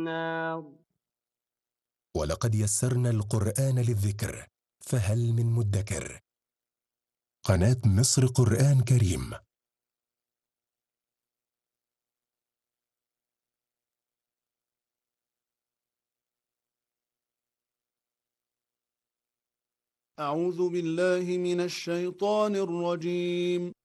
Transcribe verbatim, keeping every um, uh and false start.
النار. ولقد يسرنا القرآن للذكر فهل من مدكر. قناة مصر قرآن كريم. أعوذ بالله من الشيطان الرجيم.